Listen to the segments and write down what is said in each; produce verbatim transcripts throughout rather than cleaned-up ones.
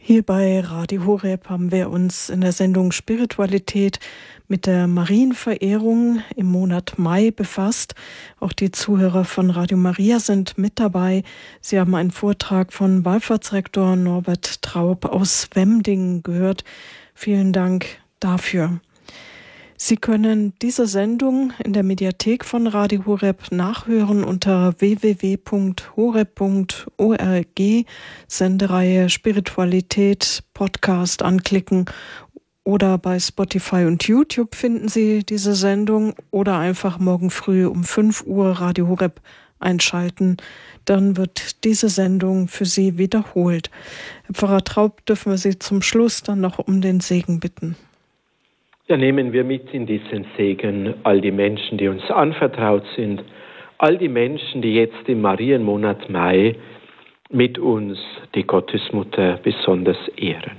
Hier bei Radio Horeb haben wir uns in der Sendung Spiritualität mit der Marienverehrung im Monat Mai befasst. Auch die Zuhörer von Radio Maria sind mit dabei. Sie haben einen Vortrag von Wallfahrtsrektor Norbert Traub aus Wemdingen gehört. Vielen Dank dafür. Sie können diese Sendung in der Mediathek von Radio Horeb nachhören unter w w w punkt horeb punkt org, Sendereihe Spiritualität, Podcast anklicken oder bei Spotify und YouTube finden Sie diese Sendung oder einfach morgen früh um fünf Uhr Radio Horeb einschalten. Dann wird diese Sendung für Sie wiederholt. Herr Pfarrer Traub, dürfen wir Sie zum Schluss dann noch um den Segen bitten. Ja, nehmen wir mit in diesen Segen all die Menschen, die uns anvertraut sind, all die Menschen, die jetzt im Marienmonat Mai mit uns die Gottesmutter besonders ehren.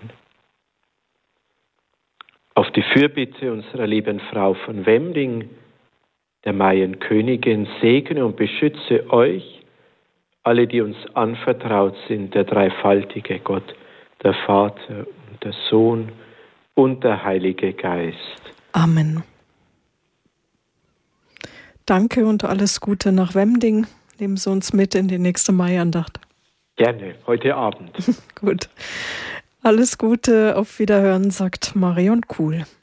Auf die Fürbitte unserer lieben Frau von Wemding, der Maienkönigin, segne und beschütze euch, alle, die uns anvertraut sind, der dreifaltige Gott, der Vater und der Sohn und der Heilige Geist. Amen. Danke und alles Gute nach Wemding. Nehmen Sie uns mit in die nächste Maiandacht. Gerne, heute Abend. Gut. Alles Gute, auf Wiederhören, sagt Marion Kuhl.